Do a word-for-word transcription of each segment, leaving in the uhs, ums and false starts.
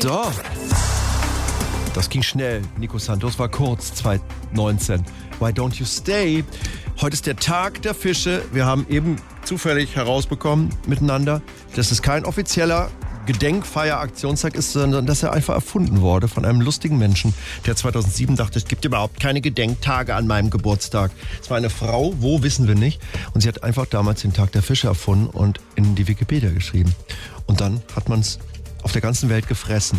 So. Das ging schnell. Nico Santos war kurz, zwanzig neunzehn. Why don't you stay? Heute ist der Tag der Fische. Wir haben eben zufällig herausbekommen miteinander, dass es kein offizieller Gedenkfeier-Aktionstag ist, sondern dass er einfach erfunden wurde von einem lustigen Menschen, der zweitausendsieben dachte, es gibt überhaupt keine Gedenktage an meinem Geburtstag. Es war eine Frau, wo, wissen wir nicht. Und sie hat einfach damals den Tag der Fische erfunden und in die Wikipedia geschrieben. Und dann hat man es auf der ganzen Welt gefressen.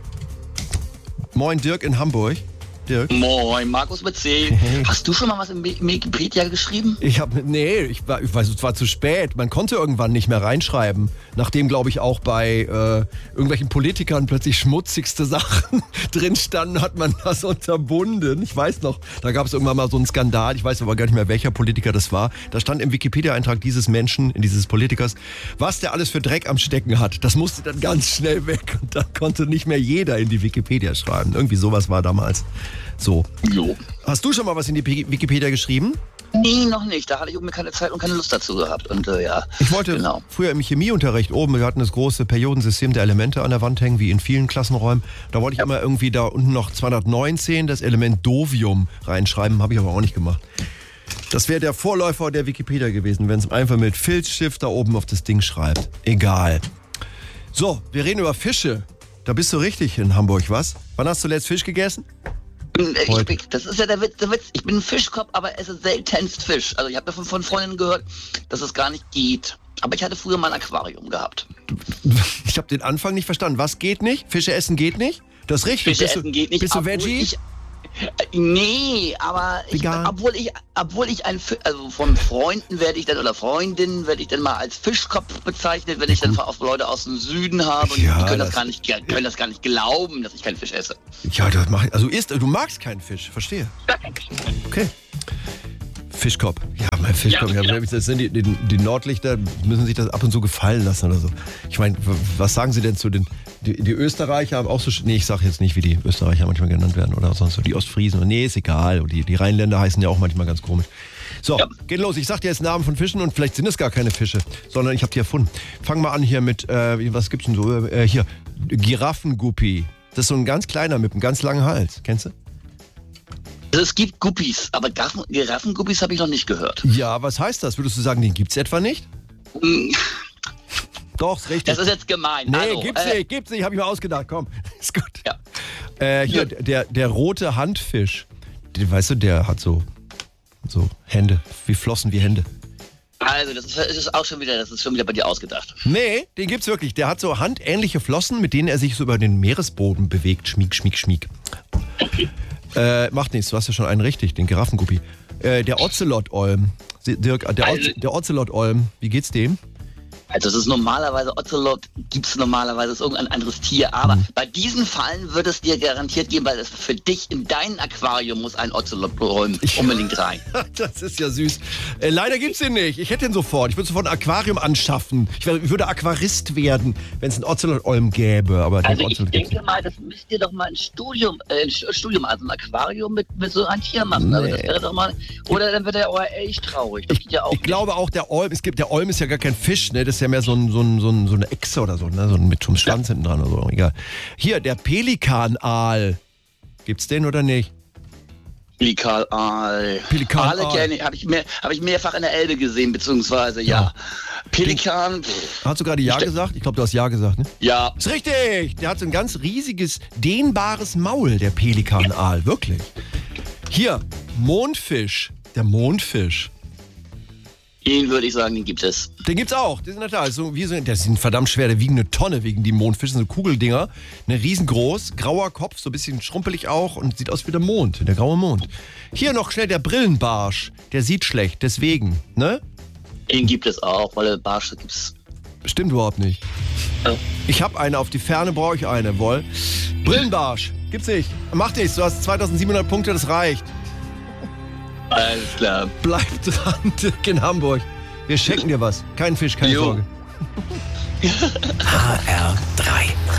Moin Dirk in Hamburg. Dirk. Moin, Markus mit C. Hey. Hast du schon mal was im Wikipedia geschrieben? Ich habe, nee, ich, war, ich weiß, es war zu spät. Man konnte irgendwann nicht mehr reinschreiben. Nachdem, glaube ich, auch bei äh, irgendwelchen Politikern plötzlich schmutzigste Sachen drin standen, hat man das unterbunden. Ich weiß noch, da gab es irgendwann mal so einen Skandal. Ich weiß aber gar nicht mehr, welcher Politiker das war. Da stand im Wikipedia-Eintrag dieses Menschen, dieses Politikers, was der alles für Dreck am Stecken hat. Das musste dann ganz schnell weg. Und da konnte nicht mehr jeder in die Wikipedia schreiben. Irgendwie sowas war damals. So. Jo. Hast du schon mal was in die Wikipedia geschrieben? Nee, noch nicht. Da hatte ich irgendwie keine Zeit und keine Lust dazu gehabt. Und äh, ja. Ich wollte genau. früher im Chemieunterricht oben, wir hatten das große Periodensystem der Elemente an der Wand hängen, wie in vielen Klassenräumen. Da wollte ich ja. immer irgendwie da unten noch zweihundertneunzehn, das Element Dovium reinschreiben, habe ich aber auch nicht gemacht. Das wäre der Vorläufer der Wikipedia gewesen, wenn es einfach mit Filzstift da oben auf das Ding schreibt. Egal. So, wir reden über Fische. Da bist du richtig in Hamburg, was? Wann hast du zuletzt Fisch gegessen? Ich bin, das ist ja der Witz, der Witz. Ich bin ein Fischkopf, aber esse seltenst Fisch. Also ich habe davon von Freundinnen gehört, dass es gar nicht geht. Aber ich hatte früher mal ein Aquarium gehabt. Ich habe den Anfang nicht verstanden. Was geht nicht? Fische essen geht nicht? Das ist richtig. Fische bist essen du, geht nicht. Bist du Veggie? Ich, Nee, aber ich, obwohl ich, obwohl ich ein, also von Freunden werde ich dann oder Freundinnen werde ich dann mal als Fischkopf bezeichnet, wenn ich dann auf Leute aus dem Süden habe und ja, die können das, das gar nicht, können das gar nicht glauben, dass ich keinen Fisch esse. Ja, das mach ich. Also isst, du magst keinen Fisch, verstehe. Gar keinen Fisch. Okay. Fischkopf. Ja, mein Fischkopf. Ja, ja. Das sind die, die, die Nordlichter müssen sich das ab und zu gefallen lassen oder so. Ich meine, was sagen Sie denn zu den... Die, die Österreicher haben auch so... Nee, ich sage jetzt nicht, wie die Österreicher manchmal genannt werden oder sonst so. Die Ostfriesen. Nee, ist egal. Und die, die Rheinländer heißen ja auch manchmal ganz komisch. So, ja. Geht los. Ich sag dir jetzt Namen von Fischen und vielleicht sind es gar keine Fische, sondern ich habe die erfunden. Fang mal an hier mit... Äh, was gibt's denn so? Äh, hier. Giraffenguppi. Das ist so ein ganz kleiner mit einem ganz langen Hals. Kennst du? Also es gibt Guppies, aber Giraffenguppies habe ich noch nicht gehört. Ja, was heißt das? Würdest du sagen, den gibt's etwa nicht? Mm. Doch, ist richtig. Das ist jetzt gemein. Nee, also, gibt's äh, nicht, gibt's nicht, hab ich mir ausgedacht, komm. Ist gut. Ja. Äh, hier, ja. Der, der rote Handfisch. Der, weißt du, der hat so, so Hände, wie Flossen wie Hände. Also, das ist, das ist auch schon wieder, das ist schon wieder bei dir ausgedacht. Nee, den gibt's wirklich. Der hat so handähnliche Flossen, mit denen er sich so über den Meeresboden bewegt. Schmieg, schmieg, schmieg. Okay. Äh, macht nichts, du hast ja schon einen richtig, den Giraffenguppi. Äh, der Ocelot-Olm. Dirk, der, also, Oz, der Ocelot-Olm, wie geht's dem? Also das ist normalerweise, Ocelot gibt es normalerweise, ist irgendein anderes Tier, aber mhm. bei diesen Fallen wird es dir garantiert geben, weil es für dich in dein Aquarium muss ein Ocelot unbedingt rein. Das ist ja süß. Äh, leider gibt's den nicht. Ich hätte den sofort. Ich würde sofort ein Aquarium anschaffen. Ich, wär, ich würde Aquarist werden, wenn es einen Ocelot-Olm gäbe. Aber also ich Ocelot denke mal, das müsst ihr doch mal ein Studium, äh, ein Studium, also ein Aquarium mit, mit so einem Tier machen. Nee. Also das wäre doch mal, oder dann wird er auch echt traurig. Das ich ja auch ich glaube auch, der Olm, es gibt, der Olm ist ja gar kein Fisch, ne? Das ist ja mehr so, ein, so, ein, so, ein, so eine Echse oder so, ne? So mit so einem Schwanz hinten dran oder so. Egal. Hier, der Pelikanaal. Gibt's den oder nicht? Pelikanaal. Pelikanaal. Aale kenne ich, habe ich, mehr, hab ich mehrfach in der Elbe gesehen, beziehungsweise ja. ja. Pelikan. Pff, hast du gerade Ja gesagt? Ich glaube, du hast Ja gesagt, ne? Ja. Ist richtig. Der hat so ein ganz riesiges, dehnbares Maul, der Pelikanaal. Ja. Wirklich. Hier, Mondfisch. Der Mondfisch. Den würde ich sagen, den gibt es. Den gibt's auch. Die sind in der Tat, so, wie so, das sind verdammt schwer, der wiegen eine Tonne wegen die Mondfische, so Kugeldinger. Ne, riesengroß, grauer Kopf, so ein bisschen schrumpelig auch und sieht aus wie der Mond, der graue Mond. Hier noch schnell der Brillenbarsch. Der sieht schlecht, deswegen, ne? Den gibt es auch, weil der Barsch gibt's. Stimmt überhaupt nicht. Ja. Ich habe eine, auf die Ferne brauche ich eine, wohl. Brillenbarsch, gibt's nicht. Macht nichts, du hast zweitausendsiebenhundert Punkte, das reicht. Alles klar. Bleib dran, Dirk in Hamburg. Wir schenken dir was. Kein Fisch, keine Jo. Sorge. H R drei